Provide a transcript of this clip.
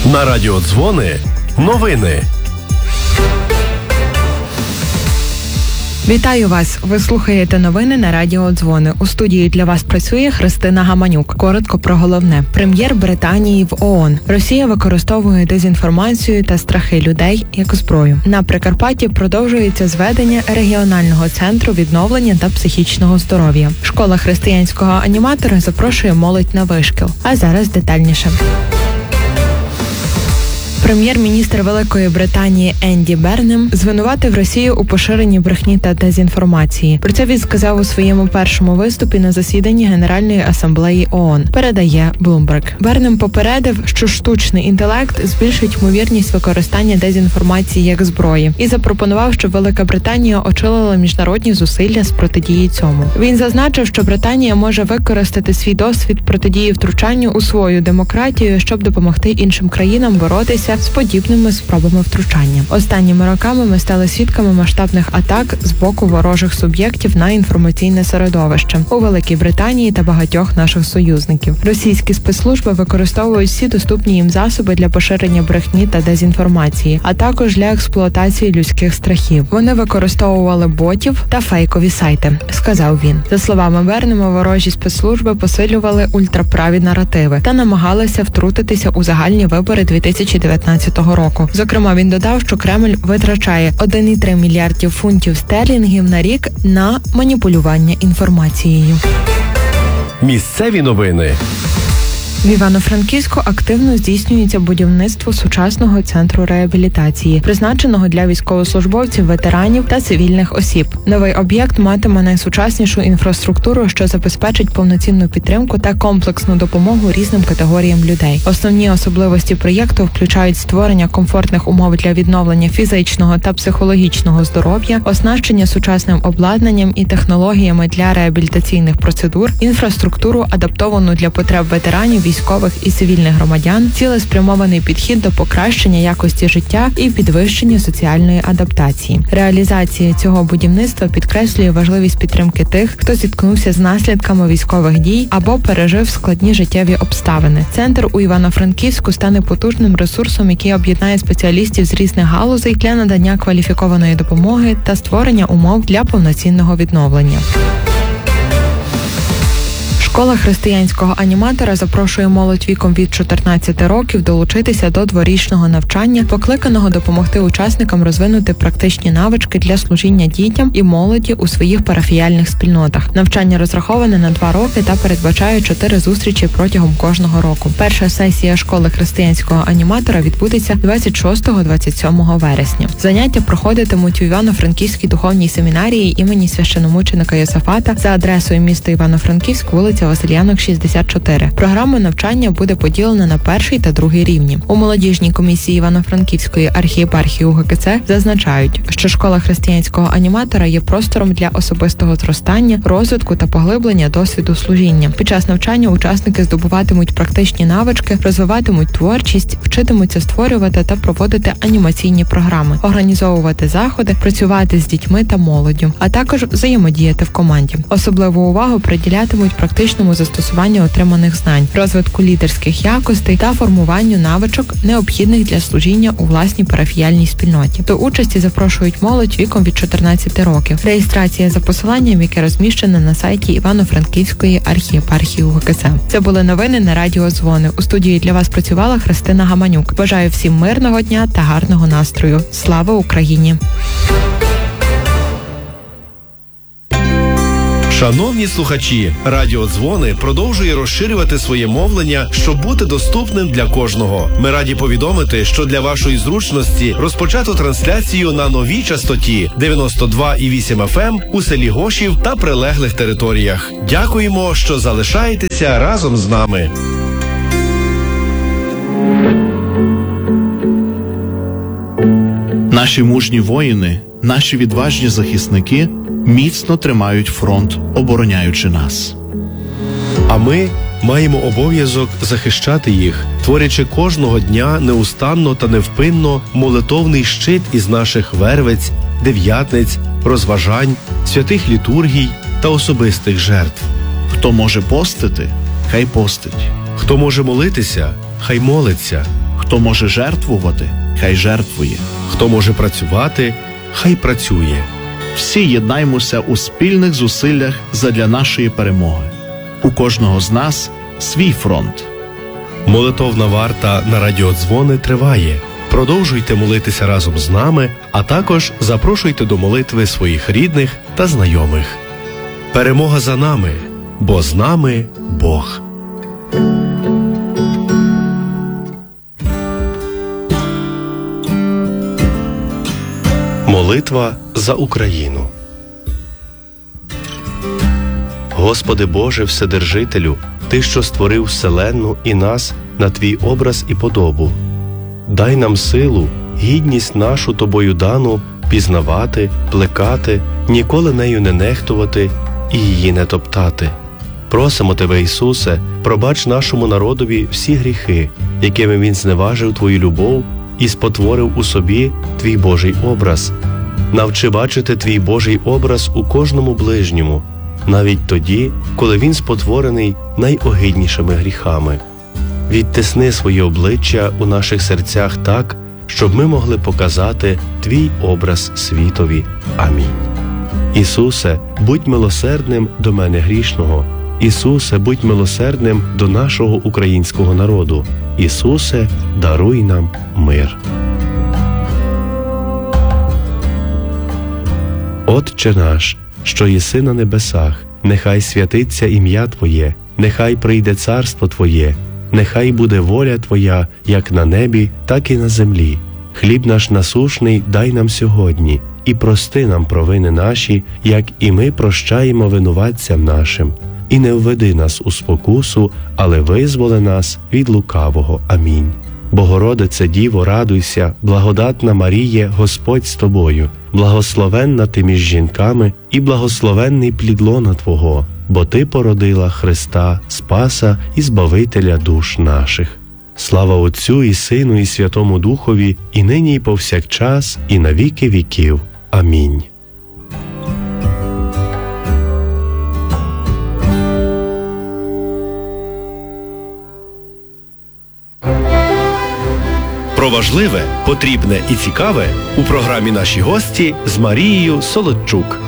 На радіо Дзвони новини. Вітаю вас! Ви слухаєте новини на радіо Дзвони. У студії для вас працює Христина Гаманюк. Коротко про головне. Прем'єр Британії в ООН. Росія використовує дезінформацію та страхи людей як зброю. На Прикарпатті продовжується зведення регіонального центру відновлення та психічного здоров'я. Школа християнського аніматора запрошує молодь на вишкіл. А зараз детальніше. Прем'єр-міністр Великої Британії Енді Бернем звинуватив Росію у поширенні брехні та дезінформації. Про це він сказав у своєму першому виступі на засіданні Генеральної асамблеї ООН, передає Bloomberg. Бернем попередив, що штучний інтелект збільшить ймовірність використання дезінформації як зброї і запропонував, щоб Велика Британія очолила міжнародні зусилля з протидії цьому. Він зазначив, що Британія може використати свій досвід протидії втручанню у свою демократію, щоб допомогти іншим країнам боротися з подібними спробами втручання. Останніми роками ми стали свідками масштабних атак з боку ворожих суб'єктів на інформаційне середовище у Великій Британії та багатьох наших союзників. Російські спецслужби використовують всі доступні їм засоби для поширення брехні та дезінформації, а також для експлуатації людських страхів. Вони використовували ботів та фейкові сайти, сказав він. За словами Бернема, ворожі спецслужби посилювали ультраправі наративи та намагалися втрутитися у загальні вибори 2019 року. Зокрема, він додав, що Кремль витрачає 1,3 мільярдів фунтів стерлінгів на рік на маніпулювання інформацією. Місцеві новини. В Івано-Франківську активно здійснюється будівництво сучасного центру реабілітації, призначеного для військовослужбовців, ветеранів та цивільних осіб. Новий об'єкт матиме найсучаснішу інфраструктуру, що забезпечить повноцінну підтримку та комплексну допомогу різним категоріям людей. Основні особливості проєкту включають створення комфортних умов для відновлення фізичного та психологічного здоров'я, оснащення сучасним обладнанням і технологіями для реабілітаційних процедур, інфраструктуру, адаптовану для потреб ветеранів, військових і цивільних громадян, цілеспрямований підхід до покращення якості життя і підвищення соціальної адаптації. Реалізація цього будівництва підкреслює важливість підтримки тих, хто зіткнувся з наслідками військових дій або пережив складні життєві обставини. Центр у Івано-Франківську стане потужним ресурсом, який об'єднає спеціалістів з різних галузей для надання кваліфікованої допомоги та створення умов для повноцінного відновлення. Школа християнського аніматора запрошує молодь віком від 14 років долучитися до дворічного навчання, покликаного допомогти учасникам розвинути практичні навички для служіння дітям і молоді у своїх парафіяльних спільнотах. Навчання розраховане на 2 роки та передбачає 4 зустрічі протягом кожного року. Перша сесія школи християнського аніматора відбудеться 26-27 вересня. Заняття проходитимуть у Івано-Франківській духовній семінарії імені священомученика Йосафата за адресою міста Івано-Франківськ, вулиця Василянок, 64. Програма навчання буде поділена на перший та другий рівні. У молодіжній комісії Івано-Франківської архієпархії УГКЦ зазначають, що школа християнського аніматора є простором для особистого зростання, розвитку та поглиблення досвіду служіння. Під час навчання учасники здобуватимуть практичні навички, розвиватимуть творчість, вчитимуться створювати та проводити анімаційні програми, організовувати заходи, працювати з дітьми та молоддю, а також взаємодіяти в команді. Особливу увагу приділятимуть практичному застосуванню отриманих знань, розвитку лідерських якостей та формуванню навичок, необхідних для служіння у власній парафіяльній спільноті. До участі запрошують молодь віком від 14 років. Реєстрація за посиланням, яке розміщене на сайті Івано-Франківської архієпархії УГКЦ. Це були новини на радіо Дзвони. У студії для вас працювала Христина Гаманюк. Бажаю всім мирного дня та гарного настрою. Слава Україні! Шановні слухачі, Радіо Дзвони продовжує розширювати своє мовлення, щоб бути доступним для кожного. Ми раді повідомити, що для вашої зручності розпочато трансляцію на новій частоті 92,8 FM у селі Гошів та прилеглих територіях. Дякуємо, що залишаєтеся разом з нами. Наші мужні воїни, наші відважні захисники міцно тримають фронт, обороняючи нас. А ми маємо обов'язок захищати їх, творячи кожного дня неустанно та невпинно молитовний щит із наших вервиць, дев'ятниць, розважань, святих літургій та особистих жертв. Хто може постити, хай постить. Хто може молитися, хай молиться. Хто може жертвувати, хай жертвує. Хто може працювати, хай працює. Всі єднаймося у спільних зусиллях задля нашої перемоги. У кожного з нас свій фронт. Молитовна варта на радіодзвони триває. Продовжуйте молитися разом з нами, а також запрошуйте до молитви своїх рідних та знайомих. Перемога за нами, бо з нами Бог. Молитва за Україну. Господи Боже Вседержителю, Ти, що створив вселенну і нас на Твій образ і подобу, дай нам силу, гідність нашу Тобою дану пізнавати, плекати, ніколи нею не нехтувати і її не топтати. Просимо Тебе, Ісусе, пробач нашому народові всі гріхи, якими він зневажив Твою любов і спотворив у собі Твій Божий образ. Навчи бачити Твій Божий образ у кожному ближньому, навіть тоді, коли він спотворений найогиднішими гріхами. Відтисни своє обличчя у наших серцях так, щоб ми могли показати Твій образ світові. Амінь. Ісусе, будь милосердним до мене грішного. Ісусе, будь милосердним до нашого українського народу. Ісусе, даруй нам мир. Отче наш, що єси на небесах, нехай святиться ім'я Твоє, нехай прийде царство Твоє, нехай буде воля Твоя, як на небі, так і на землі. Хліб наш насушний дай нам сьогодні, і прости нам провини наші, як і ми прощаємо винуватцям нашим. І не введи нас у спокусу, але визволи нас від лукавого. Амінь. Богородице Діво, радуйся, благодатна Маріє, Господь з тобою, благословенна ти між жінками і благословенний плід лона Твого, бо Ти породила Христа, Спаса і Збавителя душ наших. Слава Отцю і Сину і Святому Духові, і нині і повсякчас, і на віки віків. Амінь. Про важливе, потрібне і цікаве у програмі «Наші гості» з Марією Солодчук.